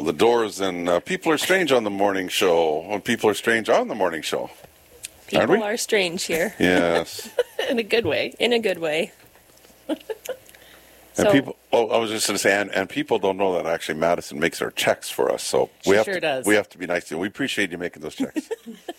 the Doors and People Are Strange on the morning show. When People Are Strange on the morning show. People are strange here. Yes. In a good way. In a good way. And people, I was just going to say, and people don't know that actually Madison makes our checks for us, so we have to be nice to you. We appreciate you making those checks.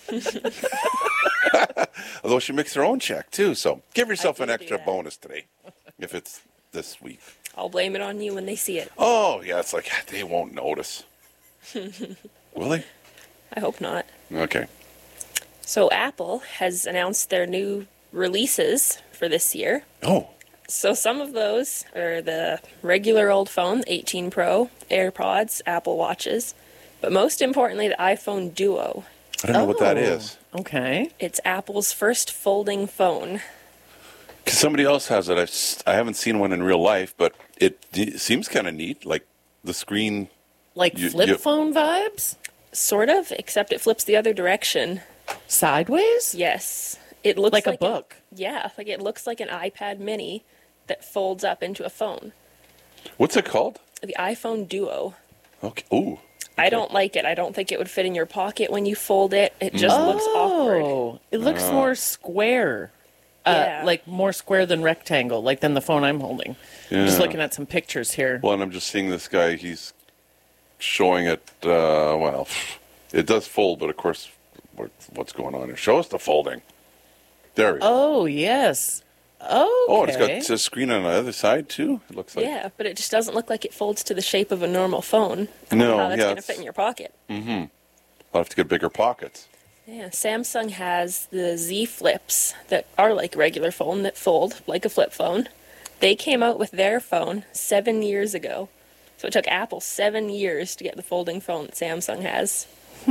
Although she makes her own check too, so give yourself an extra bonus today, if it's this week. I'll blame it on you when they see it. Oh yeah, it's like they won't notice. Will they? I hope not. Okay. So Apple has announced their new releases for this year. Oh. So some of those are the regular old phone, 18 Pro, AirPods, Apple Watches, but most importantly, the iPhone Duo. I don't know what that is. Okay. It's Apple's first folding phone. 'Cause somebody else has it. I haven't seen one in real life, but it seems kind of neat. Like the screen. Like flip phone vibes? Sort of, except it flips the other direction. Sideways? Yes. It looks like a book. Yeah, like it looks like an iPad mini that folds up into a phone. What's it called? The iPhone Duo. Okay. Ooh. I don't like it. I don't think it would fit in your pocket when you fold it. It just looks awkward. Oh, it looks more square. Yeah. Like more square than rectangle, like than the phone I'm holding. Yeah. I'm just looking at some pictures here. Well, and I'm just seeing this guy. He's showing it. Well, it does fold, but of course, what's going on here? Show us the folding. There we go. Oh, yes. Okay. Oh, it's got a screen on the other side, too? It looks like. Yeah, but it just doesn't look like it folds to the shape of a normal phone. I don't know how that's going to fit in your pocket. Mm-hmm. I'll have to get bigger pockets. Yeah, Samsung has the Z Flips that are like regular phone that fold like a flip phone. They came out with their phone 7 years ago. So it took Apple 7 years to get the folding phone that Samsung has.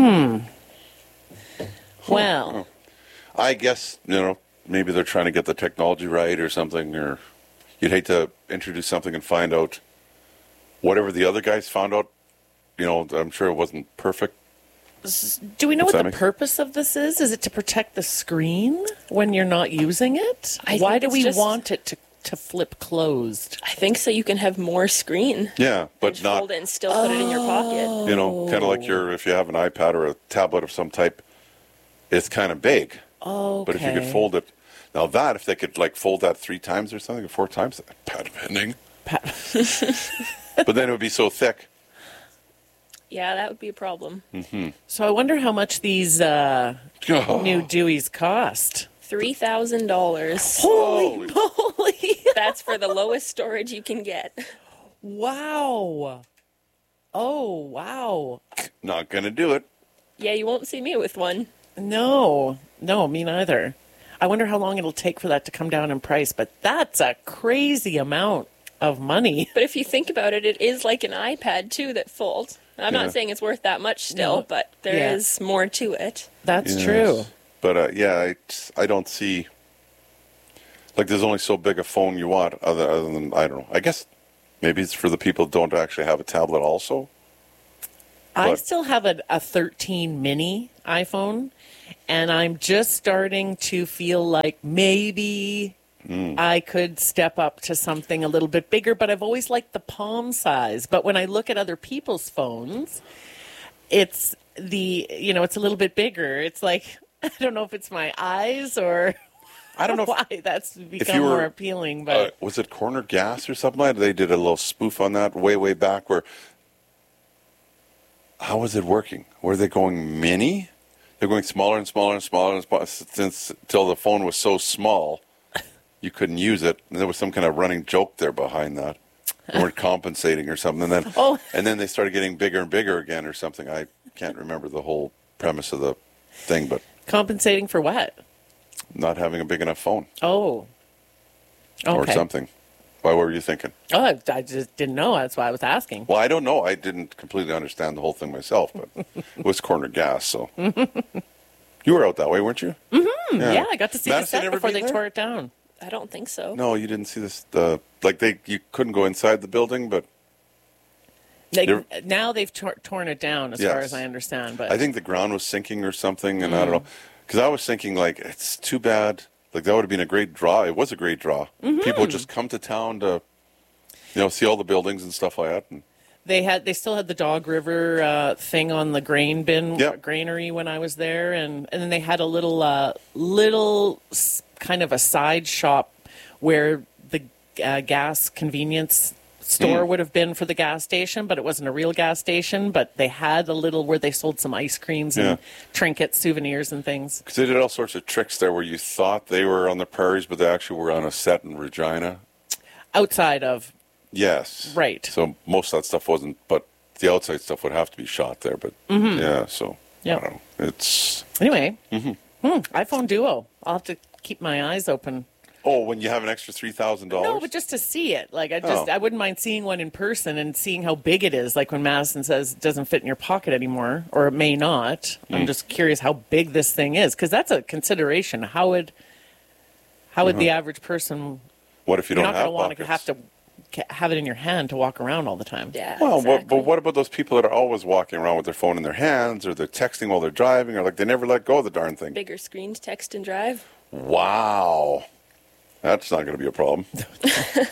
Well. I guess, maybe they're trying to get the technology right or something, or you'd hate to introduce something and find out whatever the other guys found out. I'm sure it wasn't perfect. Do we know what the purpose of this is? Is it to protect the screen when you're not using it? Why do we want it to flip closed? I think so you can have more screen. Yeah, but not fold it and still put it in your pocket. Kind of like if you have an iPad or a tablet of some type, it's kind of big. Oh, but if you could fold it, now if they could fold that 3 times or something, or 4 times, patent pending. But then it would be so thick. Yeah, that would be a problem. Mm-hmm. So I wonder how much these new Deweys cost. $3,000. Holy moly! That's for the lowest storage you can get. Wow. Oh, wow. Not going to do it. Yeah, you won't see me with one. No, me neither. I wonder how long it'll take for that to come down in price, but that's a crazy amount of money. But if you think about it, it is like an iPad, too, that folds. I'm not saying it's worth that much still, but there is more to it. That's true. But, I don't see... there's only so big a phone you want, other than, I don't know. I guess maybe it's for the people who don't actually have a tablet also. I still have a 13 mini iPhone, and I'm just starting to feel like maybe I could step up to something a little bit bigger, but I've always liked the palm size. But when I look at other people's phones, it's it's a little bit bigger. It's like, I don't know if it's my eyes or I don't know why that's become more appealing. But was it Corner Gas or something like that? They did a little spoof on that way back where... How was it working? Were they going mini? They're going smaller and smaller and smaller and smaller until the phone was so small you couldn't use it. And there was some kind of running joke there behind that. They weren't compensating or something. And then they started getting bigger and bigger again or something. I can't remember the whole premise of the thing, but compensating for what? Not having a big enough phone. Oh. Okay. Or something. Why, what were you thinking? Oh, I just didn't know. That's why I was asking. Well, I don't know. I didn't completely understand the whole thing myself, but it was Corner Gas, so. You were out that way, weren't you? Mm-hmm. Yeah, I got to see Madison the set before they tore it down. I don't think so. No, you didn't see this. You couldn't go inside the building, but... Now they've torn it down, as far as I understand. But I think the ground was sinking or something, and I don't know. Because I was thinking, it's too bad... that would have been a great draw. It was a great draw. Mm-hmm. People would just come to town to, see all the buildings and stuff like that. And They still had the Dog River thing on the grain bin, Yep. granary when I was there, and then they had a little kind of a side shop where the gas convenience store would have been for the gas station, but it wasn't a real gas station. But they had a little where they sold some ice creams and trinkets, souvenirs, and things. Because they did all sorts of tricks there where you thought they were on the prairies, but they actually were on a set in Regina. Outside of, Yes. Right. So most of that stuff wasn't, but the outside stuff would have to be shot there. But yeah, so Yep. I don't know. It's anyway, iPhone Duo. I'll have to keep my eyes open. when you have an extra $3,000. No, but just to see it. Like I Oh. I wouldn't mind seeing one in person and seeing how big it is. Like when Madison says it doesn't fit in your pocket anymore, or it may not. I'm just curious how big this thing is, because that's a consideration. How would the average person? What if you You're don't not going to want to pockets? have to have it in your hand to walk around all the time. Yeah. Well, exactly. but what about those people that are always walking around with their phone in their hands, or they're texting while they're driving, or like they never let go of the darn thing? Bigger screen to text and drive. Wow. That's not going to be a problem.